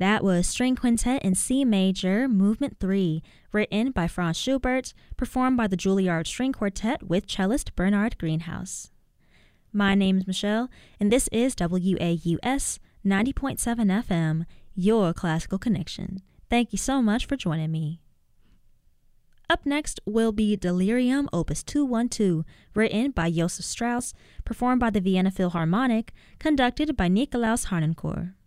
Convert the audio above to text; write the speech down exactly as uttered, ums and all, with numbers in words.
That was String Quintet in C Major, Movement three, written by Franz Schubert, performed by the Juilliard String Quartet with cellist Bernard Greenhouse. My name's Michelle, and this is W A U S ninety point seven F M, your classical connection. Thank you so much for joining me. Up next will be Delirium Opus two twelve, written by Joseph Strauss, performed by the Vienna Philharmonic, conducted by Nikolaus Harnoncourt.